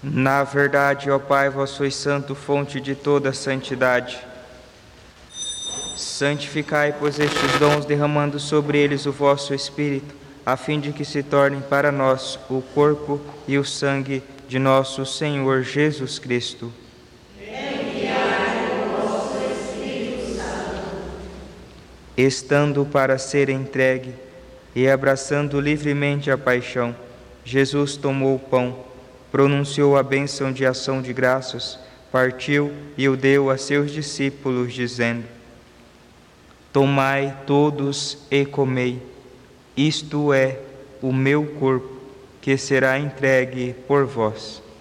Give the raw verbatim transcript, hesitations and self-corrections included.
Na verdade, ó Pai, vós sois santo, fonte de toda santidade. Santificai, pois, estes dons, derramando sobre eles o vosso Espírito, a fim de que se tornem para nós o corpo e o sangue de nosso Senhor Jesus Cristo. Enviai o vosso Espírito Santo. Estando para ser entregue e abraçando livremente a paixão, Jesus tomou o pão, pronunciou a bênção de ação de graças, partiu e o deu a seus discípulos, dizendo: Tomai todos e comei, isto é o meu corpo, que será entregue por vós.